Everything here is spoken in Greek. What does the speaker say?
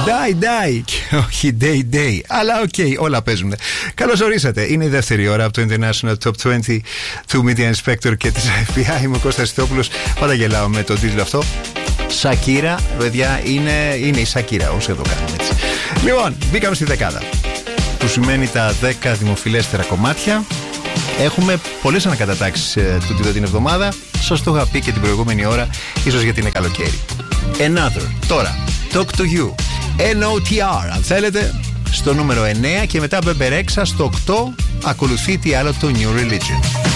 Die και όχι Day Day. Αλλά οκ, όλα παίζουν. Καλώς ορίσατε. Είναι η δεύτερη ώρα από το International Top 20 του Media Inspector και της FBI. Είμαι ο Κώστας Στόπουλος. Πάντα γελάω με τον τίτλο αυτό. Σακύρα, παιδιά, είναι η Σακύρα όσο εδώ κάνουμε έτσι. Λοιπόν, μπήκαμε στη δεκάδα, που σημαίνει τα 10 δημοφιλέστερα κομμάτια. Έχουμε πολλές ανακατατάξεις του τίτλου την εβδομάδα. Σας το είχα πει και την προηγούμενη ώρα, ίσως γιατί είναι καλοκαίρι. Another. Τώρα, Talk to You. NOTR, αν θέλετε, στο νούμερο 9 και μετά Μπεμπερέξα στο 8. Ακολουθεί τι άλλο, το New Religion.